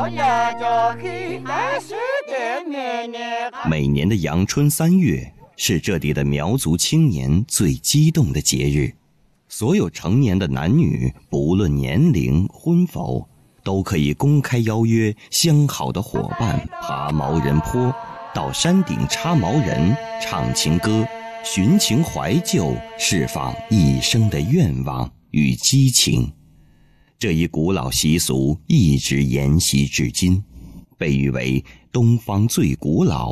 每年的阳春3月是这里的苗族青年最激动的节日，所有成年的男女，不论年龄婚否，都可以公开邀约相好的伙伴爬毛人坡，到山顶插毛人，唱情歌，寻情怀旧，释放一生的愿望与激情。这一古老习俗一直沿袭至今，被誉为东方最古老